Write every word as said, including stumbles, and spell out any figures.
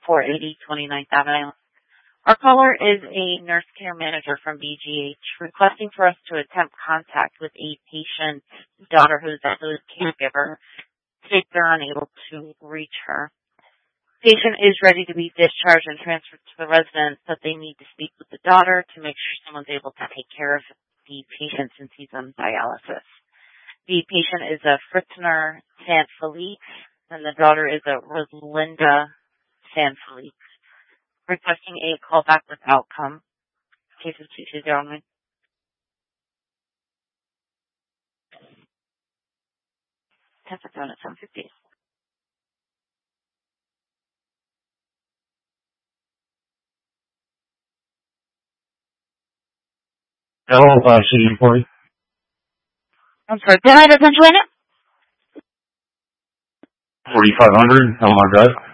four eighty twenty-ninth Avenue. Our caller is a nurse care manager from B G H requesting for us to attempt contact with a patient's daughter who is also a caregiver, if they're unable to reach her. Patient is ready to be discharged and transferred to the residence, but they need to speak with the daughter to make sure someone's able to take care of the patient since he's on dialysis. The patient is a Fritzner San Felipe, and the daughter is a Rosalinda San Felipe. Requesting a callback with outcome. Case of two two zero nine. ten for seven at seven fifty. Hello, uh, city employee. I'm sorry, did I have attention in it? forty-five hundred, Elmar Drive.